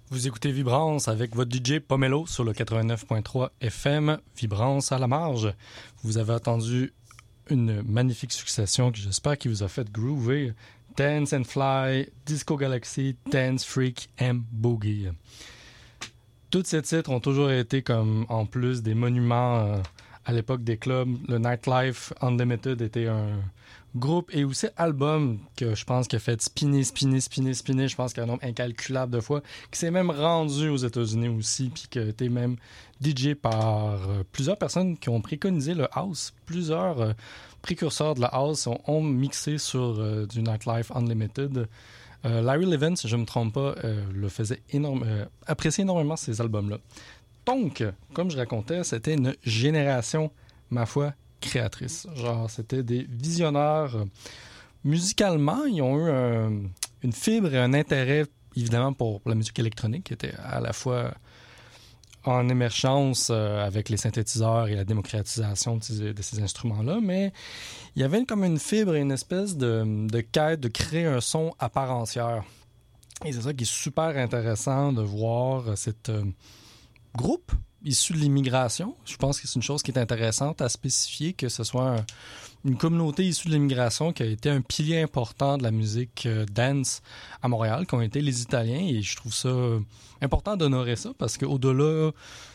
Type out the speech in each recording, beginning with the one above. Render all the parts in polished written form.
Vous écoutez Vibrance avec votre DJ Pomelo sur le 89.3 FM, Vibrance à la marge. Vous avez attendu une magnifique succession que j'espère qui vous a fait groover. Dance and Fly, Disco Galaxy, Dance Freak and Boogie. Tous ces titres ont toujours été comme, en plus des monuments à l'époque des clubs. Le Nightlife Unlimited était un groupe et aussi album que je pense qu'il a fait spinner. Je pense qu'il y a un nombre incalculable de fois, qui s'est même rendu aux États-Unis aussi, puis qui a été même DJ par plusieurs personnes qui ont préconisé le house. Plusieurs précurseurs de la house ont mixé sur du Nightlife Unlimited. Larry Levan, si je ne me trompe pas, le faisait appréciait énormément ces albums-là. Donc, comme je racontais, c'était une génération, ma foi, créatrice. Genre, c'était des visionnaires. Musicalement, ils ont eu une fibre et un intérêt, évidemment, pour la musique électronique, qui était à la fois en émergence avec les synthétiseurs et la démocratisation de ces instruments-là, mais il y avait comme une fibre et une espèce de quête de créer un son à part entière. Et c'est ça qui est super intéressant de voir cette groupe issu de l'immigration. Je pense que c'est une chose qui est intéressante à spécifier, que ce soit une communauté issue de l'immigration qui a été un pilier important de la musique dance à Montréal, qui ont été les Italiens, et je trouve ça important d'honorer ça, parce qu'au-delà,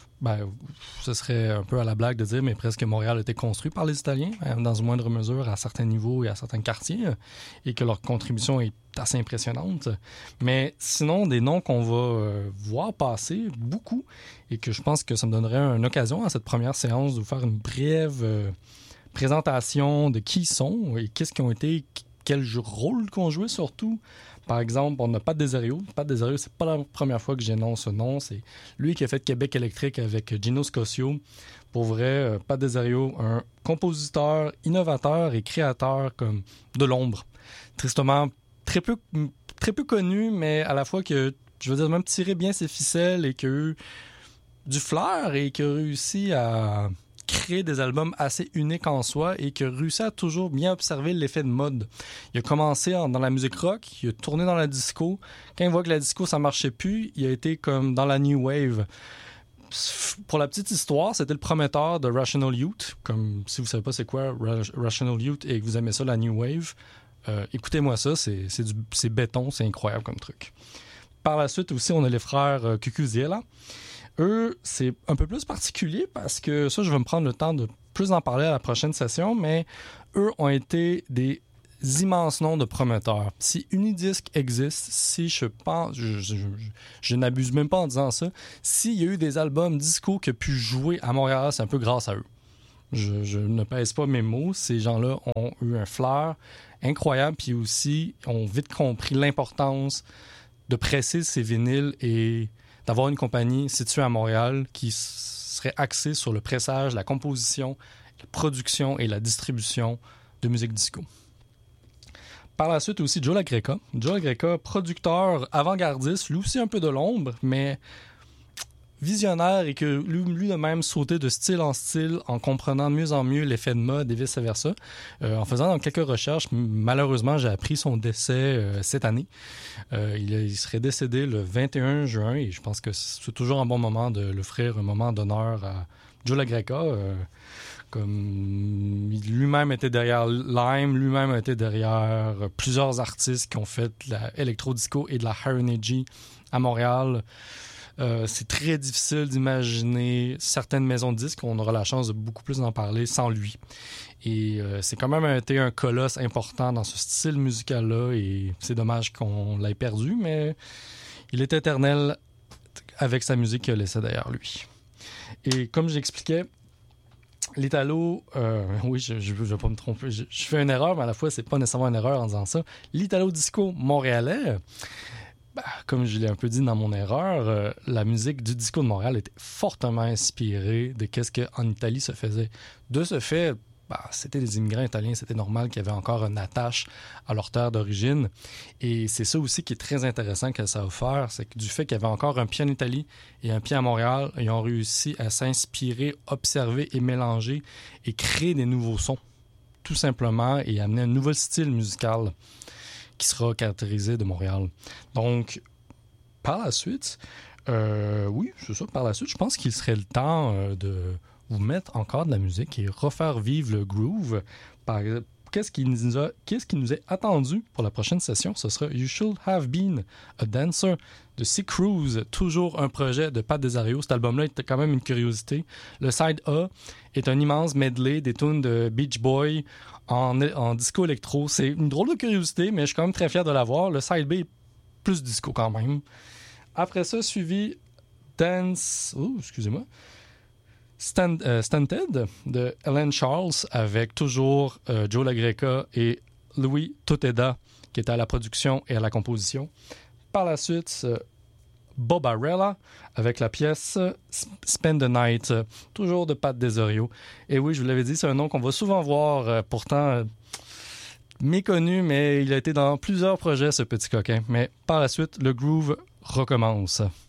ce serait un peu à la blague de dire, mais presque Montréal a été construit par les Italiens, dans une moindre mesure à certains niveaux et à certains quartiers, et que leur contribution est assez impressionnante. Mais sinon, des noms qu'on va voir passer beaucoup, et que je pense que ça me donnerait une occasion à cette première séance de vous faire une brève présentation de qui ils sont et qu'est-ce qu'ils ont été, quel rôle qu'ils ont joué surtout. Par exemple, on n'a Pat Desario. Pat Desario, c'est pas la première fois que j'énonce ce nom. C'est lui qui a fait Québec électrique avec Gino Scosio. Pour vrai, Pat Desario, un compositeur, innovateur et créateur comme de l'ombre. Tristement, très peu connu, mais à la fois que, je veux dire, même tiré bien ses ficelles et qui a eu du flair et qui a réussi à créer des albums assez uniques en soi et qui a réussi à toujours bien observer l'effet de mode. Il a commencé dans la musique rock, il a tourné dans la disco. Quand il voit que la disco, ça marchait plus, il a été comme dans la new wave. Pour la petite histoire, c'était le prometteur de Rational Youth. Comme si vous savez pas c'est quoi Rational Youth et que vous aimez ça, la new wave, écoutez-moi ça, c'est béton, c'est incroyable comme truc. Par la suite aussi, on a les frères Cucuziela. Eux, c'est un peu plus particulier parce que ça, je vais me prendre le temps de plus en parler à la prochaine session, mais eux ont été des immenses noms de promoteurs. Si Unidisc existe, si je pense, je n'abuse même pas en disant ça, s'il y a eu des albums disco qui ont pu jouer à Montréal, c'est un peu grâce à eux. Je ne pèse pas mes mots. Ces gens-là ont eu un flair incroyable, puis aussi ont vite compris l'importance de presser ces vinyles et d'avoir une compagnie située à Montréal qui serait axée sur le pressage, la composition, la production et la distribution de musique disco. Par la suite aussi Joe LaGreca. Joe LaGreca, producteur avant-gardiste, lui aussi un peu de l'ombre, mais visionnaire et que lui de même sautait de style en style en comprenant de mieux en mieux l'effet de mode et vice-versa. En faisant quelques recherches, malheureusement, j'ai appris son décès cette année. Il serait décédé le 21 juin et je pense que c'est toujours un bon moment de l'offrir un moment d'honneur à Joe LaGreca. Comme lui-même était derrière Lime, lui-même était derrière plusieurs artistes qui ont fait de la électro-disco et de la high energy à Montréal. C'est très difficile d'imaginer certaines maisons de disques. On aura la chance de beaucoup plus en parler sans lui. Et c'est quand même été un colosse important dans ce style musical-là et c'est dommage qu'on l'ait perdu, mais il est éternel avec sa musique qu'il a laissée derrière lui. Et comme j'expliquais, l'Italo, oui, je ne vais pas me tromper, je fais une erreur, mais à la fois, c'est pas nécessairement une erreur en disant ça. L'Italo disco montréalais, comme je l'ai un peu dit dans mon erreur, la musique du disco de Montréal était fortement inspirée de ce qu'en Italie se faisait. De ce fait, c'était des immigrants italiens, c'était normal qu'il y avait encore une attache à leur terre d'origine. Et c'est ça aussi qui est très intéressant que ça a offert, c'est que du fait qu'il y avait encore un pied en Italie et un pied à Montréal, ils ont réussi à s'inspirer, observer et mélanger et créer des nouveaux sons, tout simplement, et amener un nouveau style musical qui sera caractérisé de Montréal. Donc, par la suite, oui, c'est ça, par la suite, je pense qu'il serait le temps de vous mettre encore de la musique et refaire vivre le groove. Qu'est-ce qui nous est attendu pour la prochaine session? Ce sera You Should Have Been a Dancer de Sea Cruise, toujours un projet de Pat Desario. Cet album-là était quand même une curiosité. Le side A est un immense medley des tunes de Beach Boy en disco électro. C'est une drôle de curiosité, mais je suis quand même très fier de l'avoir. Le side B est plus disco quand même. Après ça, suivi Stunted de Ellen Charles avec toujours Joe LaGreca et Louis Toteda qui était à la production et à la composition. Par la suite, Bobarella avec la pièce Spend the Night, toujours de Pat Desario. Et oui, je vous l'avais dit, c'est un nom qu'on va souvent voir, pourtant méconnu, mais il a été dans plusieurs projets, ce petit coquin. Mais par la suite, le groove recommence.